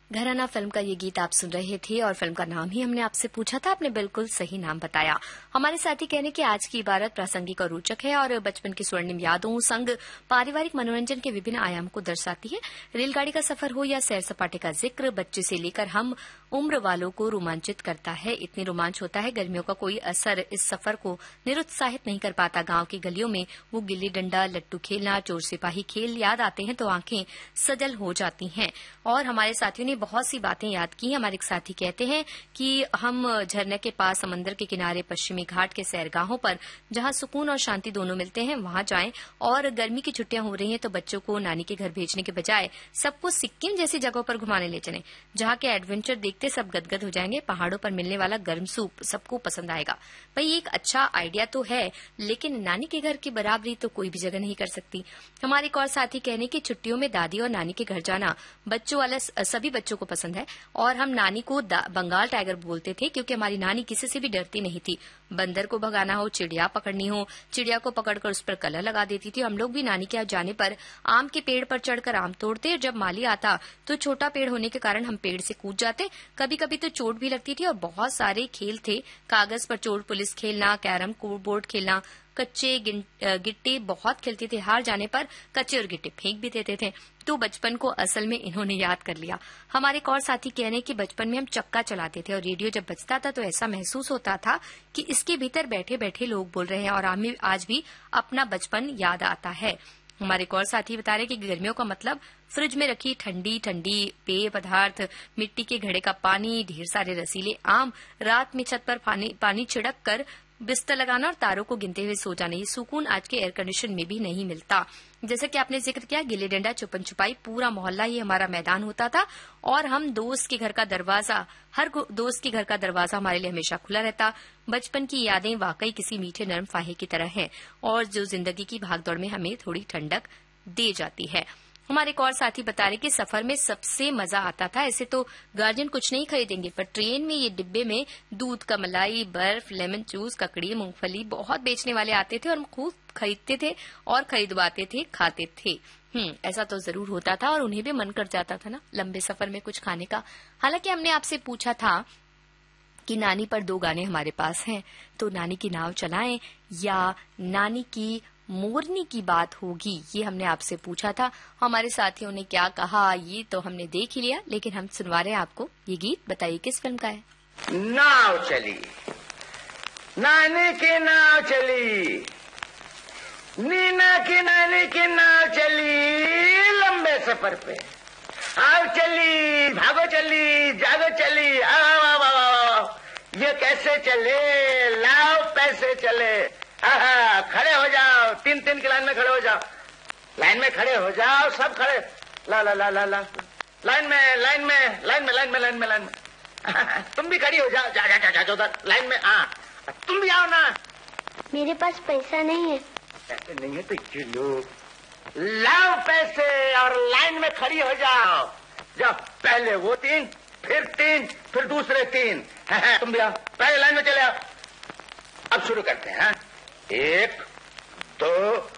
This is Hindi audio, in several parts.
घराना फिल्म का ये गीत आप सुन रहे थे और फिल्म का नाम ही हमने आपसे पूछा था, आपने बिल्कुल सही नाम बताया। हमारे साथी कहने कि आज की इबारत प्रासंगिक और रोचक है और बचपन की स्वर्णिम यादों संग पारिवारिक मनोरंजन के विभिन्न आयामों को दर्शाती है। रेलगाड़ी का सफर हो या सैर सपाटे का जिक्र, बच्चे से लेकर हम उम्र वालों को रोमांचित करता है। इतनी रोमांच होता है, गर्मियों का कोई असर इस सफर को निरुत्साहित नहीं कर पाता। गांव की गलियों में वो गिल्ली डंडा, लट्टू खेलना, चोर सिपाही खेल याद आते हैं तो आंखें सजल हो जाती हैं। और हमारे साथियों ने बहुत सी बातें याद की। हमारे एक साथी कहते हैं कि हम झरने के पास, समंदर के किनारे, पश्चिमी घाट के सैरगाहों पर जहां सुकून और शांति दोनों मिलते हैं वहां जाएं। और गर्मी की छुट्टियां हो रही हैं तो बच्चों को नानी के घर भेजने के बजाय सबको सिक्किम जैसी जगहों पर घुमाने ले चलें, जहां के एडवेंचर देखते सब गदगद हो जाएंगे। पहाड़ों पर मिलने वाला गर्म सूप सबको पसंद आएगा। भाई एक अच्छा आइडिया तो है, लेकिन नानी के घर की बराबरी तो कोई भी जगह नहीं कर सकती। हमारे एक और साथी कहने की छुट्टियों में दादी और नानी के घर जाना बच्चों वाले सभी बच्चों को पसंद है। और हम नानी को बंगाल टाइगर बोलते थे क्योंकि हमारी नानी किसी से भी डरती नहीं थी। बंदर को भगाना हो, चिड़िया पकड़नी हो, चिड़िया को पकड़कर उस पर कलर लगा देती थी। हम लोग भी नानी के यहाँ जाने पर आम के पेड़ पर चढ़कर आम तोड़ते। जब माली आता तो छोटा पेड़ होने के कारण हम पेड़ से कूद जाते। कभी कभी तो चोट भी लगती थी। और बहुत सारे खेल थे, कागज पर चोर पुलिस खेलना, कैरम बोर्ड खेलना, कच्चे गिट्टे बहुत खेलते थे। हार जाने पर कच्चे और गिट्टे फेंक भी देते थे। तो बचपन को असल में इन्होंने याद कर लिया। हमारे एक और साथी कह रहे हैं कि बचपन में हम चक्का चलाते थे और रेडियो जब बजता था तो ऐसा महसूस होता था कि इसके भीतर बैठे बैठे लोग बोल रहे हैं और हमें आज भी अपना बचपन याद आता है। हमारे एक और साथी बता रहे हैं कि गर्मियों का मतलब फ्रिज में रखी ठंडी ठंडी पेय पदार्थ, मिट्टी के घड़े का पानी, ढेर सारे रसीले आम, रात में छत पर पानी छिड़क कर बिस्तर लगाना और तारों को गिनते हुए सो जाना। ये सुकून आज के एयर कंडीशन में भी नहीं मिलता। जैसे कि आपने जिक्र किया, गिल्ली डंडा, छुपन छुपाई, पूरा मोहल्ला ही हमारा मैदान होता था। और हम हर दोस्त के घर का दरवाजा हमारे लिए हमेशा खुला रहता। बचपन की यादें वाकई किसी मीठे नरम फाहे की तरह हैं और जो जिंदगी की भागदौड़ में हमें थोड़ी ठंडक दे जाती है। हमारे एक और साथी बता रहे कि सफर में सबसे मजा आता था। ऐसे तो गार्जियन कुछ नहीं खरीदेंगे, पर ट्रेन में ये डिब्बे में दूध का मलाई, बर्फ, लेमन जूस, ककड़ी, मूंगफली बहुत बेचने वाले आते थे और हम खूब खरीदते थे और खरीदवाते थे, खाते थे। ऐसा तो जरूर होता था और उन्हें भी मन कर जाता था ना लंबे सफर में कुछ खाने का। हालांकि हमने आपसे पूछा था कि नानी पर 2 गाने हमारे पास हैं, तो नानी की नाव चलाएं या नानी की मोरनी की बात होगी, ये हमने आपसे पूछा था। हमारे साथियों ने क्या कहा ये तो हमने देख ही लिया, लेकिन हम सुनवा रहे हैं आपको ये गीत। बताइए किस फिल्म का है। नाव चली, नानी की नाव चली, नीना की नानी की नाव चली लंबे सफर पे। आओ चली, भागो चली, जागो चली, आओ ये कैसे चले, लाओ पैसे चले। खड़े हो जाओ, 3 की लाइन में खड़े हो जाओ, लाइन में खड़े हो जाओ, सब खड़े, ला ला ला ला ला, लाइन में तुम भी खड़ी हो जाओ, जा उधर लाइन में। तुम भी आओ ना। मेरे पास पैसा नहीं है। पैसे नहीं है तो ये लो, लाओ पैसे और लाइन में खड़ी हो जाओ। जाओ, पहले वो 3, फिर दूसरे 3। तुम भी आओ, पहले लाइन में चले आओ। अब शुरू करते हैं। 1 2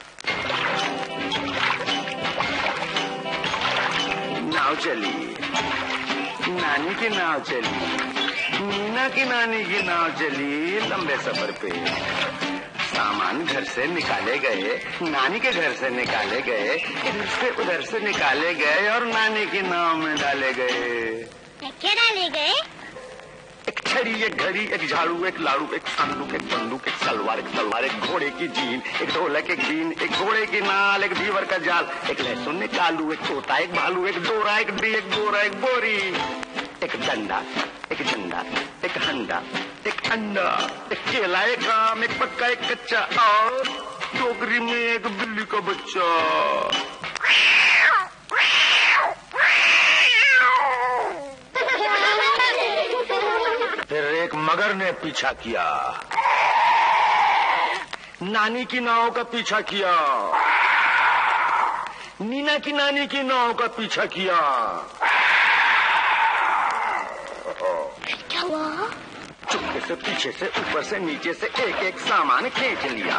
नाव चली, नानी की नाव चली, मीना की नानी की नाव चली लंबे सफर पे। सामान घर से निकाले गए, नानी के घर से निकाले गए, इधर से उधर से निकाले गए और नानी की नाव में डाले गए। क्या डाले गए? एक छड़ी, एक घड़ी, एक झाड़ू, एक लाड़ू, एक संदूक, एक बंदूक, एक तलवार, एक घोड़े की जीन, एक ढोलक, एक बीन, एक घोड़े की नाल, एक दीवर का जाल, एक लहसुन, एक आलू, एक तोता, एक भालू, एक डोरा, एक डी, एक बोरा, एक बोरी, एक डंडा, एक झंडा, एक हंडा, एक अंडा, एक केला, एक आम, एक पक्का, एक कच्चा और टोकरी में एक बिल्ली का बच्चा। फिर एक मगर ने पीछा किया, नानी की नाव का पीछा किया, नीना की नानी की नाव का पीछा किया। क्या हुआ? चुपके से, पीछे से, ऊपर से, नीचे से एक एक सामान खींच लिया।